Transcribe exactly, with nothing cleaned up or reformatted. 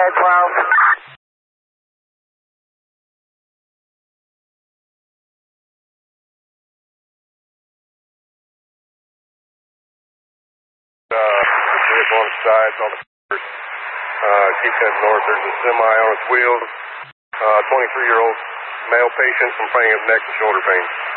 twelve. Uh, the vehicle on its side, on the first. Uh, keep heading north. There's a semi on its wheels. Uh, twenty-three-year-old male patient complaining of neck and shoulder pain.